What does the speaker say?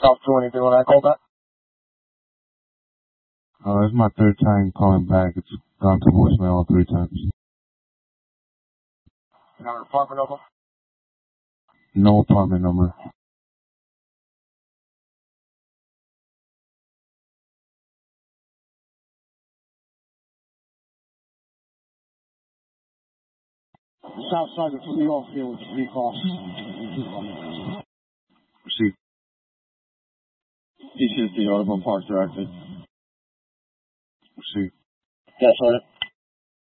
South 2, anything when I called that? It's my third time calling back. It's gone to voicemail 3 times. You have an apartment number? No apartment number. South Sergeant for New York here with 3 calls. Receive. This is the Audubon Park Director. Receive. Yes, Sergeant.